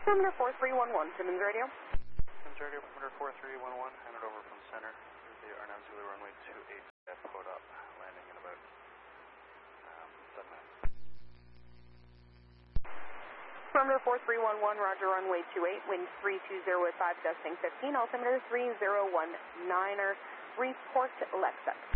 Perimeter 4311, Simmons Radio. Simmons Radio, perimeter 4311, handed over from center. The RNAV Zulu runway 28, float up, landing in about 7 minutes. Perimeter 4311, roger, runway 28, wind 320 at 5, gusting 15, altimeter 3019er, report Alexa.